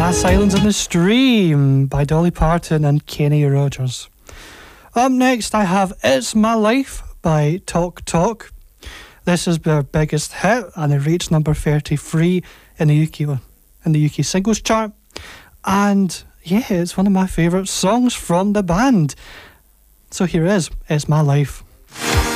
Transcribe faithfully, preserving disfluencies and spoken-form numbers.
Glass Islands in the Stream by Dolly Parton and Kenny Rogers. Up next I have It's My Life by Talk Talk. This is their biggest hit and it reached number thirty-three in the U K in the U K singles chart. And yeah, it's one of my favourite songs from the band. So here is It's My Life.